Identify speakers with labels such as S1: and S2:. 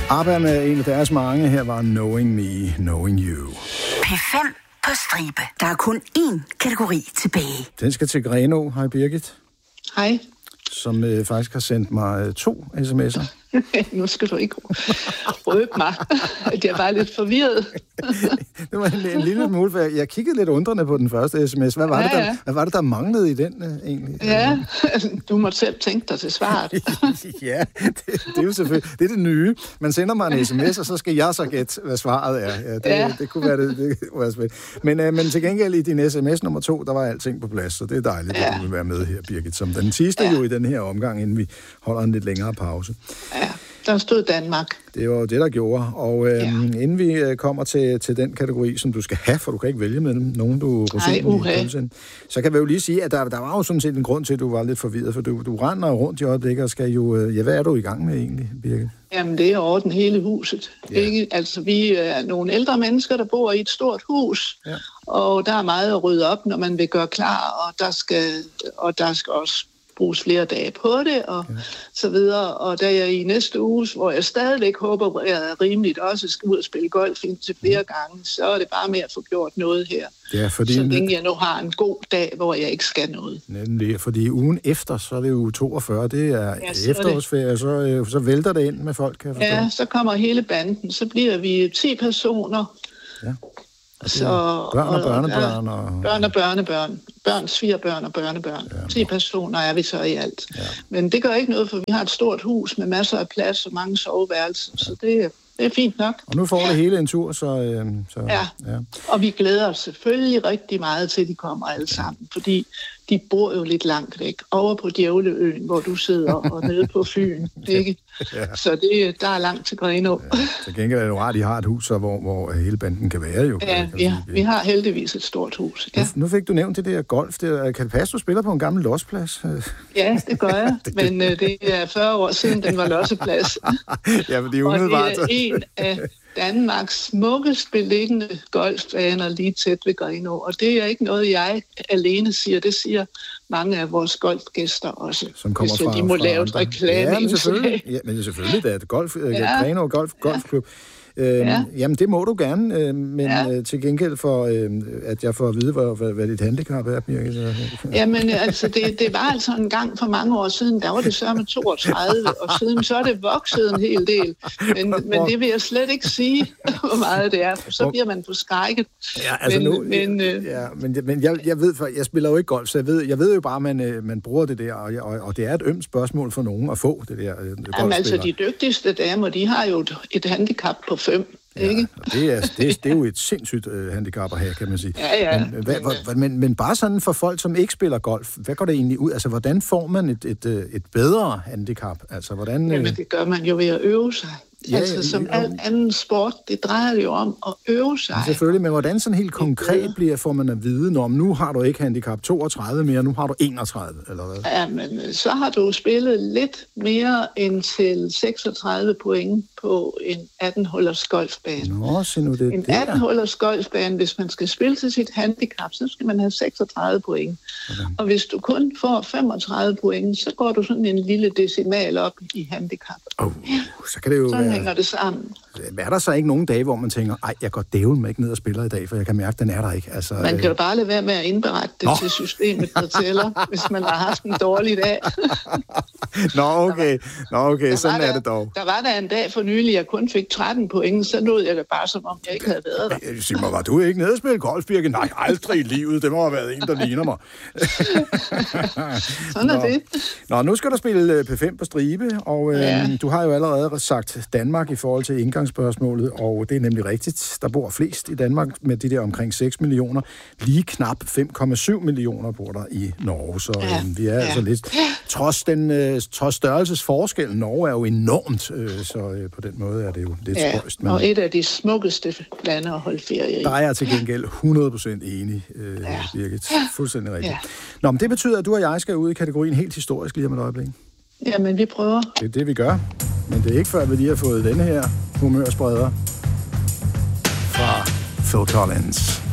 S1: ABBA med en af deres mange. Her var Knowing Me, Knowing You.
S2: P5 på stribe. Der er kun én kategori tilbage.
S1: Den skal til Grenaa. Hej Birgit.
S3: Hej.
S1: Som faktisk har sendt mig 2 sms'er.
S3: Nu skal du ikke røbe mig. Jeg var lidt forvirret.
S1: Det var en lille smule, for jeg kiggede lidt undrende på den første sms. Hvad var det, der manglede i den egentlig?
S3: Ja, du måtte selv tænke dig til svaret.
S1: Ja, det er jo selvfølgelig. Det er det nye. Man sender mig en sms, og så skal jeg så gætte, hvad svaret er. Ja, det kunne være det. Det kunne være spændende. Men til gengæld i din sms nummer 2, der var alting på plads, så det er dejligt, at du vil være med her, Birgit, som den sidste jo i den her omgang, inden vi holder en lidt længere pause.
S3: Ja, der stod Danmark.
S1: Det var det, der gjorde. Og inden vi kommer til den kategori, som du skal have, for du kan ikke vælge mellem nogen, du rosinen, så kan vi jo lige sige, at der var jo sådan set en grund til, at du var lidt forvirret, for du render rundt i øjeblikket og skal jo... hvad er du i gang med egentlig, Birgit?
S3: Jamen, det er orden hele huset. Ikke? Altså, vi er nogle ældre mennesker, der bor i et stort hus, og der er meget at rydde op, når man vil gøre klar, og der skal også bruges flere dage på det, og så videre. Og da jeg i næste uge, hvor jeg stadigvæk håber, at jeg er rimeligt også skal ud og spille golf indtil flere gange, så er det bare med at få gjort noget her. Ja, fordi så længe jeg nu har en god dag, hvor jeg ikke skal noget.
S1: Nemlig, fordi ugen efter, så er det jo 42, det er efterårsferie, så vælter det ind med folk, kan jeg forstå.
S3: Ja, så kommer hele banden, så bliver vi 10 personer. Ja. Så,
S1: børn og børnebørn og...
S3: Børn og børnebørn. Børn, svigerbørn og børnebørn. 10 personer er vi så i alt. Ja. Men det gør ikke noget, for vi har et stort hus med masser af plads og mange soveværelser, så det er fint nok.
S1: Og nu får det hele en tur, så...
S3: Ja, og vi glæder os selvfølgelig rigtig meget til, at de kommer alle sammen, fordi de bor jo lidt langt væk, over på Djævleøen, hvor du sidder, og nede på Fyn, ikke? Ja. Så der er langt til Grenaa.
S1: Ja. Så gengæld er det jo rart, at de har et hus, hvor hele banden kan være jo.
S3: Ja, vi har heldigvis et stort hus. Ja.
S1: Nu fik du nævnt det der golf. Kan det passe, du spiller på en gammel losseplads?
S3: Ja, det gør jeg, men det er 40 år siden, den var losseplads.
S1: Ja, men det er umiddelbart.
S3: Og det er en af Danmarks smukkest beliggende golfbaner lige tæt ved Grenaa. Og det er ikke noget, jeg alene siger. Det siger mange af vores golfgæster også.
S1: Som kommer
S3: hvis de må lave et reklame.
S1: Ja, men selvfølgelig det er et Grenaa Golfklub. Jamen, det må du gerne, men til gengæld for, at jeg får at vide, hvad dit handicap er, Birgit.
S3: Jamen, altså, det var altså en gang for mange år siden, der var det så med 32, og siden så er det vokset en hel del. Men det vil jeg slet ikke sige, hvor meget det er, for så bliver man forskrækket.
S1: Ja, altså men jeg ved, for jeg spiller jo ikke golf, så jeg ved jo bare, at man bruger det der, og det er et ømt spørgsmål for nogen at få det der golfspiller.
S3: Jamen, altså, de dygtigste damer, de har jo et handicap på 5. Ikke?
S1: Ja, det er jo et sindssygt handicap at have, kan man sige.
S3: Ja.
S1: Men bare sådan for folk, som ikke spiller golf, hvad går det egentlig ud? Altså, hvordan får man et bedre handicap? Altså, hvordan...
S3: Jamen, det gør man jo ved at øve sig. Som al anden sport, det drejer jo om at øve sig.
S1: Selvfølgelig, men hvordan sådan helt konkret får man at vide, om nu har du ikke handicap 32 mere, nu har du 31, eller hvad?
S3: Ja, men så har du spillet lidt mere end til 36 point på en 18-hullers golfbane.
S1: Nå, se nu det.
S3: En 18-hullers golfbane, hvis man skal spille til sit handicap, så skal man have 36 point. Okay. Og hvis du kun får 35 point, så går du sådan en lille decimal op i handicap.
S1: Så kan det jo
S3: sådan hænger det sammen.
S1: Er der så ikke nogen dage, hvor man tænker, jeg går dævlen med ikke ned og spiller i dag, for jeg kan mærke, den er der ikke? Altså,
S3: man kan jo bare lade være med at indberette det til systemet, der tæller, hvis man har haft en dårlig dag.
S1: Nå, okay, sådan er det dog.
S3: Der var der en dag for nylig, jeg kun fik 13 point, så nåede jeg det bare, som om jeg ikke havde været der.
S1: Sig mig, var du ikke nede og spille golf, Birgit? Nej, aldrig i livet. Det må have været en, der ligner mig.
S3: Sådan er det.
S1: Nå, nu skal du spille P5 på stribe, og du har jo allerede sagt Danmark i forhold til indgangsspørgsmålet, og det er nemlig rigtigt. Der bor flest i Danmark med de der omkring 6 millioner. Lige knap 5,7 millioner bor der i Norge, så vi er altså lidt... Trods størrelsesforskellen, Norge er jo enormt, så på den måde er det jo lidt spøjst.
S3: Men og et af de smukkeste lande at holde ferie i.
S1: Der er jeg til gengæld 100% enig, Birgit. Fuldstændig rigtigt. Nå, men det betyder, at du og jeg skal ud i kategorien helt historisk lige om et øjeblik.
S3: Jamen, vi prøver.
S1: Det er det, vi gør. Men det er ikke før, vi lige har fået denne her humørspreder fra Phil Collins.